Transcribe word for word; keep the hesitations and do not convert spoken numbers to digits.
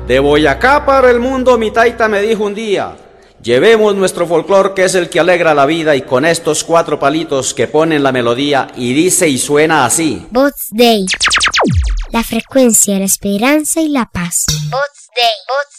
De Boyacá para el mundo mi taita me dijo un día: llevemos nuestro folclor, que es el que alegra la vida, y con estos cuatro palitos que ponen la melodía, y dice y suena así. Bots Day, la frecuencia de la esperanza y la paz. Bots Day, Bots